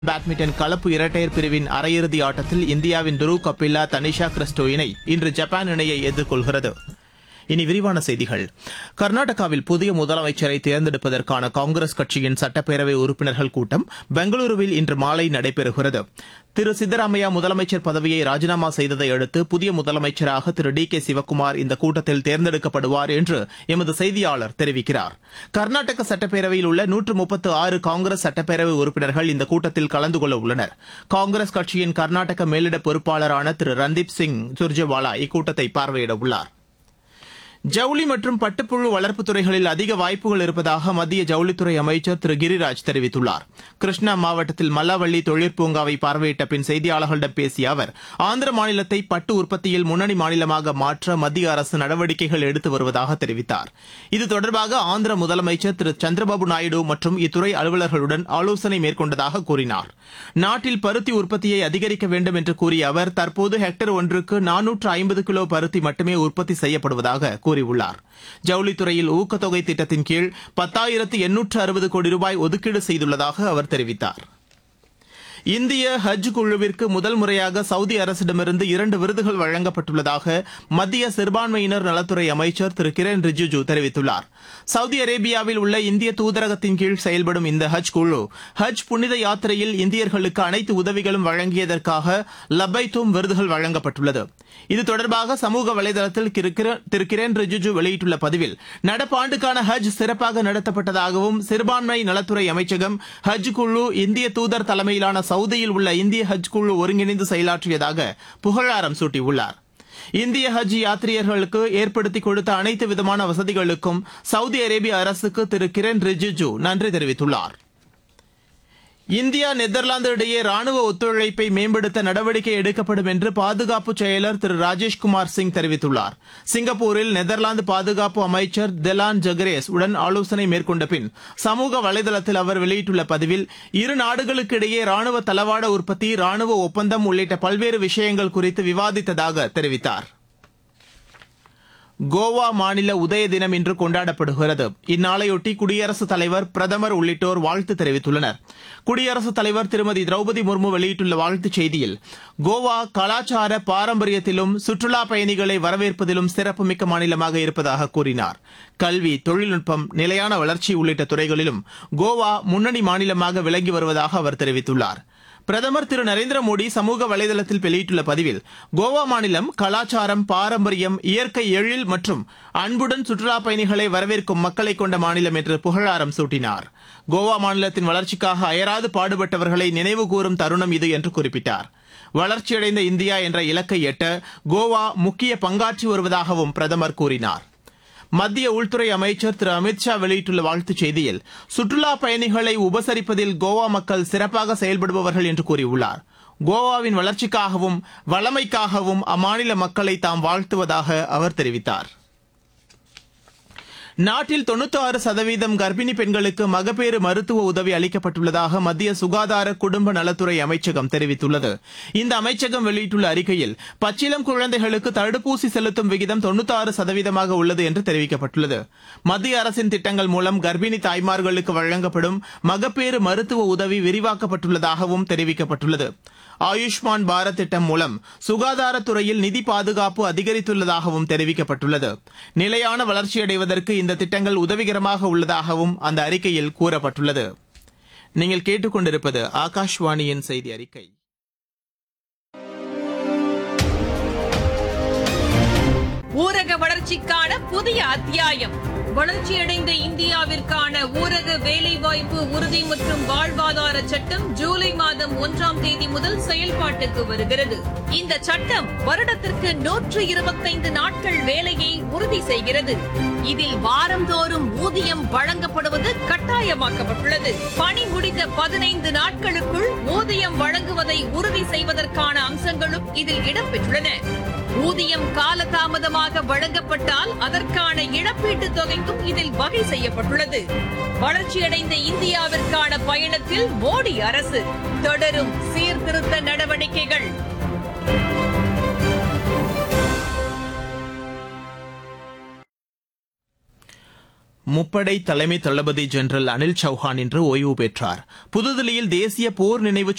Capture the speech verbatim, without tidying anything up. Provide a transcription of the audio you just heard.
Badminton கலப்பு இரட்டையர் பிரிவின் அரையிறுதி ஆட்டத்தில் இந்தியாவின் துருவ் கபில்லா தனிஷா கிறிஸ்டோ இணை இன்று ஜப்பான் இணையை எதிர்கொள்கிறது. இனி விரிவான செய்திகள். கர்நாடகாவில் புதிய முதலமைச்சரை தேர்ந்தெடுப்பதற்கான காங்கிரஸ் கட்சியின் சட்டப்பேரவை உறுப்பினர்கள் கூட்டம் பெங்களூருவில் இன்று மாலை நடைபெறுகிறது. திரு சித்தராமையா முதலமைச்சர் பதவியை ராஜினாமா செய்ததை அடுத்து புதிய முதலமைச்சராக திரு டி கே சிவக்குமார் இந்த கூட்டத்தில் தேர்ந்தெடுக்கப்படுவார் என்று எமது செய்தியாளர் தெரிவிக்கிறார். கர்நாடக சட்டப்பேரவையில் உள்ள நூற்று முப்பத்து ஆறு காங்கிரஸ் சட்டப்பேரவை உறுப்பினர்கள் இந்த கூட்டத்தில் கலந்து கொள்ள உள்ளனர். காங்கிரஸ் கட்சியின் கர்நாடக மேலிட பொறுப்பாளரான திரு ரந்தீப் சிங் சுர்ஜேவாலா இக்கூட்டத்தை பார்வையிட உள்ளார். ஜவுளி மற்றும் பட்டுப்புழு வளர்ப்பு துறைகளில் அதிக வாய்ப்புகள் இருப்பதாக மத்திய ஜவுளித்துறை அமைச்சர் திரு கிரிராஜ் தெரிவித்துள்ளார். கிருஷ்ணா மாவட்டத்தில் மல்லாவள்ளி தொழிற்பூங்காவை பார்வையிட்ட பின் செய்தியாளர்களிடம் பேசிய அவர், ஆந்திர மாநிலத்தை பட்டு உற்பத்தியில் முன்னணி மாநிலமாக மாற்ற மத்திய அரசு நடவடிக்கைகள் எடுத்து வருவதாக தெரிவித்தார். இது தொடர்பாக ஆந்திர முதலமைச்சர் திரு சந்திரபாபு நாயுடு மற்றும் இத்துறை அலுவலர்களுடன் ஆலோசனை மேற்கொண்டதாக கூறினார். நாட்டில் பருத்தி உற்பத்தியை அதிகரிக்க வேண்டும் என்று கூறிய அவர், தற்போது ஹெக்டேர் ஒன்றுக்கு நானூற்று ஐம்பது கிலோ பருத்தி மட்டுமே உற்பத்தி செய்யப்படுவதாக கூறியுள்ளார். ஜவுளித்துறையில் ஊக்கத்தொகை திட்டத்தின் கீழ் பத்தாயிரத்து எண்ணூற்று அறுபது கோடி ரூபாய் ஒதுக்கீடு செய்துள்ளதாக அவர் தெரிவித்தார். இந்திய ஹஜ் குழுவிற்கு முதல் முறையாக சவுதி அரசிடமிருந்து இரண்டு விருதுகள் வழங்கப்பட்டுள்ளதாக மத்திய சிறுபான்மையினர் நலத்துறை அமைச்சர் திரு கிரண் ரிஜிஜு தெரிவித்துள்ளார். சவுதி அரேபியாவில் உள்ள இந்திய தூதரகத்தின் கீழ் செயல்படும் இந்த ஹஜ் குழு ஹஜ் புனித யாத்திரையில் இந்தியர்களுக்கு அனைத்து உதவிகளும் வழங்கியதற்காக லப்பைத்தும் விருதுகள் வழங்கப்பட்டுள்ளது. இது தொடர்பாக சமூக வலைதளத்தில் திரு கிரண் ரிஜிஜு வெளியிட்டுள்ள பதிவில், நடப்பாண்டுக்கான ஹஜ் சிறப்பாக நடத்தப்பட்டதாகவும் சிறுபான்மை நலத்துறை அமைச்சகம் ஹஜ் குழு இந்திய தூதர் தலைமையிலான சவுதியில் உள்ள இந்திய ஹஜ் குழு ஒருங்கிணைந்து செயலாற்றியதாக புகழாரம் சூட்டியுள்ளார். இந்திய ஹஜ் யாத்ரீகர்களுக்கு ஏற்படுத்திக் கொடுத்த அனைத்து விதமான வசதிகளுக்கும் சவுதி அரேபிய அரசுக்கு திரு கிரண் ரிஜிஜு நன்றி தெரிவித்துள்ளார். இந்தியா நெதர்லாந்து இடையே ராணுவ ஒத்துழைப்பை மேம்படுத்த நடவடிக்கை எடுக்கப்படும் என்று பாதுகாப்பு செயலர் திரு ராஜேஷ்குமார் சிங் தெரிவித்துள்ளார். சிங்கப்பூரில் நெதர்லாந்து பாதுகாப்பு அமைச்சர் தெலான் ஜகரேஸ் உடன் ஆலோசனை மேற்கொண்ட பின் சமூக வலைதளத்தில் அவர் வெளியிட்டுள்ள பதிவில், இரு நாடுகளுக்கு இடையே ராணுவ தளவாட உற்பத்தி, ராணுவ ஒப்பந்தம் உள்ளிட்ட பல்வேறு விஷயங்கள் குறித்து விவாதித்ததாக தெரிவித்தார். கோவா மாநில உதய தினம் இன்று கொண்டாடப்படுகிறது. இந்நாளையொட்டி குடியரசுத் தலைவர், பிரதமர் உள்ளிட்டோர் வாழ்த்து தெரிவித்துள்ளனர். குடியரசுத் தலைவர் திருமதி திரௌபதி முர்மு வெளியிட்டுள்ள வாழ்த்துச் செய்தியில், கோவா கலாச்சார பாரம்பரியத்திலும் சுற்றுலா பயணிகளை வரவேற்பதிலும் சிறப்புமிக்க மாநிலமாக இருப்பதாக கூறினார். கல்வி, தொழில்நுட்பம், நிலையான வளர்ச்சி உள்ளிட்ட துறைகளிலும் கோவா முன்னணி மாநிலமாக விளங்கி வருவதாக அவர் தெரிவித்துள்ளார். பிரதமர் திரு நரேந்திர மோடி சமூக வலைதளத்தில் வெளியிட்டுள்ள பதிவில், கோவா மாநிலம் கலாச்சாரம், பாரம்பரியம், இயற்கை எழில் மற்றும் அன்புடன் சுற்றுலா பயணிகளை வரவேற்கும் மக்களை கொண்ட மாநிலம் என்று புகழாரம் சூட்டினார். கோவா மாநிலத்தின் வளர்ச்சிக்காக அயராது பாடுபட்டவர்களை நினைவு கூறும் தருணம் இது என்று குறிப்பிட்டார். வளர்ச்சியடைந்த இந்தியா என்ற இலக்கை எட்ட கோவா முக்கிய பங்காற்றி வருவதாகவும் பிரதமர் கூறினார். மத்திய உள்துறை அமைச்சர் திரு அமித் ஷா வெளியிட்டுள்ள வாழ்த்துச் செய்தியில், சுற்றுலா பயணிகளை உபசரிப்பதில் கோவா மக்கள் சிறப்பாக செயல்படுபவர்கள் என்று கூறியுள்ளார். கோவாவின் வளர்ச்சிக்காகவும் வளமைக்காகவும் அம்மாநில மக்களை தாம் வாழ்த்துவதாக அவர் தெரிவித்தார். நாட்டில் தொன்னூற்று ஆறு சதவீதம் கர்ப்பிணி பெண்களுக்கு மகப்பேறு மருத்துவ உதவி அளிக்கப்பட்டுள்ளதாக மத்திய சுகாதார குடும்ப நலத்துறை அமைச்சகம் தெரிவித்துள்ளது. இந்த அமைச்சகம் வெளியிட்டுள்ள அறிக்கையில், பச்சிளம் குழந்தைகளுக்கு தடுப்பூசி செலுத்தும் விகிதம் தொன்னூற்று ஆறு சதவீதமாக உள்ளது என்று தெரிவிக்கப்பட்டுள்ளது. மத்திய அரசின் திட்டங்கள் மூலம் கர்ப்பிணி தாய்மார்களுக்கு வழங்கப்படும் மகப்பேறு மருத்துவ உதவி விரிவாக்கப்பட்டுள்ளதாகவும் தெரிவிக்கப்பட்டுள்ளது. ஆயுஷ்மான் பாரத் திட்டம் மூலம் சுகாதாரத்துறையில் நிதி பாதுகாப்பு அதிகரித்துள்ளதாகவும் தெரிவிக்கப்பட்டுள்ளது. நிலையான வளர்ச்சியடைவதற்கு இந்த திட்டங்கள் உதவிகரமாக உள்ளதாகவும் அந்த அறிக்கையில் கூறப்பட்டுள்ளது. நீங்கள் கேட்டுக்கொண்டிருப்பது ஆகாஷ்வாணியின் செய்தி அறிக்கை. ஊரக வளர்ச்சிக்கான புதிய அத்தியாயம். வளர்ச்சியடைந்த இந்தியாவிற்கான ஊரக வேலைவாய்ப்பு உறுதி மற்றும் வாழ்வாதார சட்டம் ஜூலை மாதம் ஒன்றாம் தேதி முதல் செயல்பாட்டுக்கு வருகிறது. இந்த சட்டம் வருடத்திற்கு நூற்று இருபத்தைந்து நாட்கள் வேலையை உறுதி செய்கிறது. இதில் வாரந்தோறும் ஊதியம் வழங்கப்படுவது கட்டாயமாக்கப்பட்டுள்ளது. பணி முடிந்த பதினைந்து நாட்களுக்குள் ஊதியம் வழங்குவதை உறுதி செய்வதற்கான அம்சங்களும் இதில் இடம்பெற்றுள்ளன. ஊதியம் காலதாமதமாக வழங்கப்பட்டால் அதற்கான இழப்பீட்டுத் தொகைக்கும் இதில் வகை செய்யப்பட்டுள்ளது. வளர்ச்சியடைந்த இந்தியாவிற்கான பயணத்தில் மோடி அரசு தொடரும் சீர்திருத்த நடவடிக்கைகள். முப்படை தலைமை தளபதி ஜெனரல் அனில் சௌஹான் இன்று ஓய்வு பெற்றார். புதுதில்லியில் தேசிய போர் நினைவு